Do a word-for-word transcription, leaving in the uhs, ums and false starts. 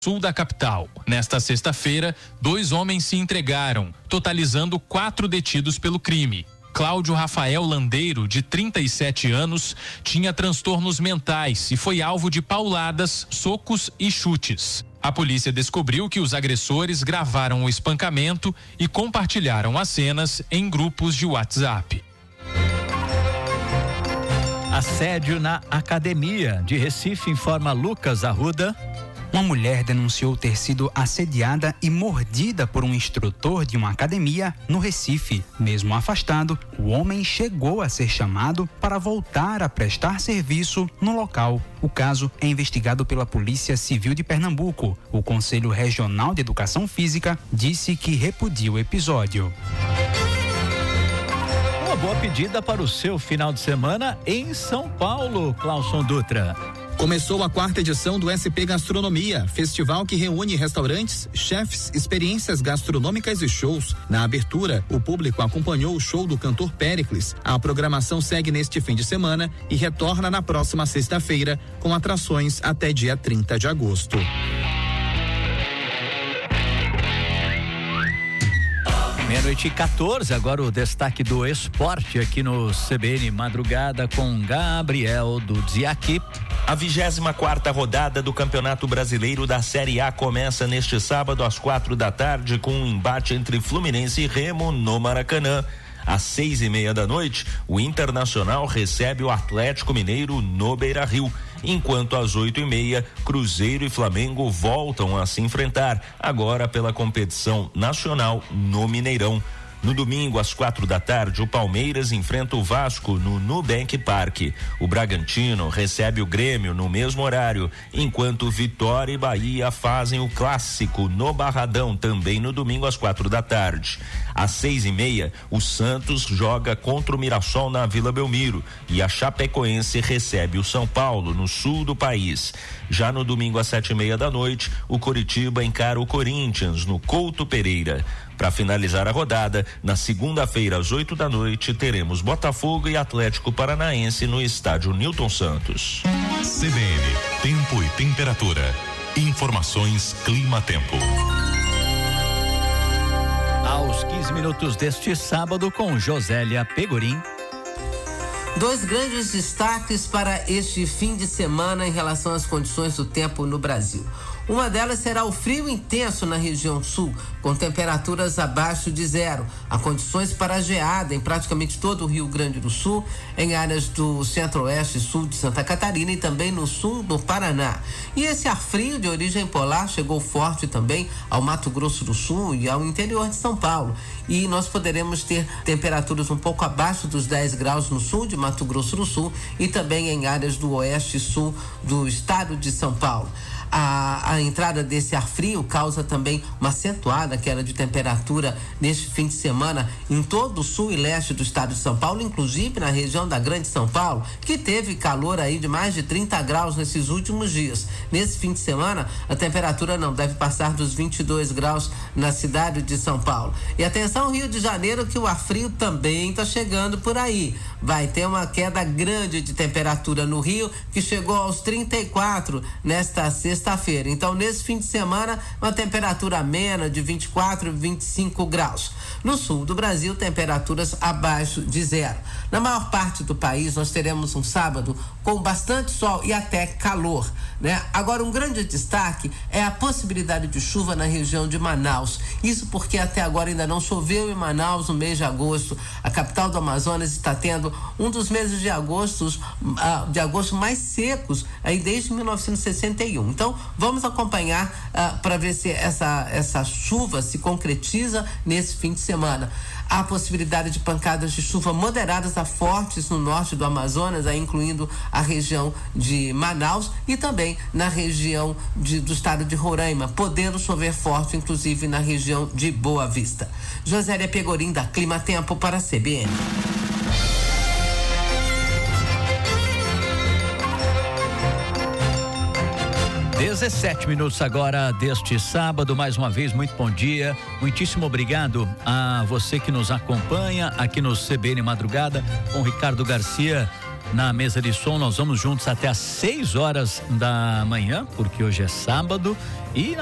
sul da capital. Nesta sexta-feira, dois homens se entregaram, totalizando quatro detidos pelo crime. Cláudio Rafael Landeiro, de trinta e sete anos, tinha transtornos mentais e foi alvo de pauladas, socos e chutes. A polícia descobriu que os agressores gravaram o espancamento e compartilharam as cenas em grupos de WhatsApp. Assédio na academia de Recife, informa Lucas Arruda. Uma mulher denunciou ter sido assediada e mordida por um instrutor de uma academia no Recife. Mesmo afastado, o homem chegou a ser chamado para voltar a prestar serviço no local. O caso é investigado pela Polícia Civil de Pernambuco. O Conselho Regional de Educação Física disse que repudia o episódio. Uma boa pedida para o seu final de semana em São Paulo, Clauson Dutra. Começou a quarta edição do S P Gastronomia, festival que reúne restaurantes, chefes, experiências gastronômicas e shows. Na abertura, o público acompanhou o show do cantor Péricles. A programação segue neste fim de semana e retorna na próxima sexta-feira, com atrações até dia trinta de agosto. Meia-noite e quatorze, agora o destaque do esporte aqui no C B N Madrugada com Gabriel Dudziaki. A vigésima quarta rodada do Campeonato Brasileiro da Série A começa neste sábado às quatro da tarde com um embate entre Fluminense e Remo no Maracanã. Às seis e meia da noite, o Internacional recebe o Atlético Mineiro no Beira-Rio, enquanto às oito e meia, Cruzeiro e Flamengo voltam a se enfrentar, agora pela competição nacional no Mineirão. No domingo, às quatro da tarde, o Palmeiras enfrenta o Vasco no Nubank Park. O Bragantino recebe o Grêmio no mesmo horário, enquanto Vitória e Bahia fazem o clássico no Barradão, também no domingo às quatro da tarde. Às seis e meia, o Santos joga contra o Mirassol na Vila Belmiro e a Chapecoense recebe o São Paulo no sul do país. Já no domingo às sete e meia da noite, o Coritiba encara o Corinthians no Couto Pereira. Para finalizar a rodada, na segunda-feira às oito da noite, teremos Botafogo e Atlético Paranaense no estádio Newton Santos. C B N, tempo e temperatura. Informações Clima-Tempo. Aos quinze minutos deste sábado com Josélia Pegorim. Dois grandes destaques para este fim de semana em relação às condições do tempo no Brasil. Uma delas será o frio intenso na região sul, com temperaturas abaixo de zero. Há condições para geada em praticamente todo o Rio Grande do Sul, em áreas do centro-oeste e sul de Santa Catarina e também no sul do Paraná. E esse ar frio de origem polar chegou forte também ao Mato Grosso do Sul e ao interior de São Paulo. E nós poderemos ter temperaturas um pouco abaixo dos dez graus no sul de Mato Grosso do Sul e também em áreas do oeste e sul do estado de São Paulo. A, a entrada desse ar frio causa também uma acentuada queda de temperatura neste fim de semana em todo o sul e leste do estado de São Paulo, inclusive na região da Grande São Paulo, que teve calor aí de mais de trinta graus nesses últimos dias. Nesse fim de semana, a temperatura não deve passar dos vinte e dois graus na cidade de São Paulo. E atenção, Rio de Janeiro, que o ar frio também está chegando por aí. Vai ter uma queda grande de temperatura no Rio, que chegou aos trinta e quatro nesta sexta-feira. Então, nesse fim de semana, uma temperatura amena de vinte e quatro, vinte e cinco graus. No sul do Brasil, temperaturas abaixo de zero. Na maior parte do país, nós teremos um sábado com bastante sol e até calor, né? Agora, um grande destaque é a possibilidade de chuva na região de Manaus. Isso porque até agora ainda não choveu em Manaus no mês de agosto. A capital do Amazonas está tendo um dos meses de agosto, uh, de agosto mais secos aí desde mil novecentos e sessenta e um. Então, vamos acompanhar uh, para ver se essa, essa chuva se concretiza nesse fim de semana. Há possibilidade de pancadas de chuva moderadas a fortes no norte do Amazonas, aí incluindo a região de Manaus e também na região de, do estado de Roraima, podendo chover forte, inclusive na região de Boa Vista. Josélia Pegorim, da Clima Tempo, para a C B N. dezessete minutos agora deste sábado, mais uma vez, muito bom dia, muitíssimo obrigado a você que nos acompanha aqui no C B N Madrugada com Ricardo Garcia na mesa de som. Nós vamos juntos até às seis horas da manhã, porque hoje é sábado. E na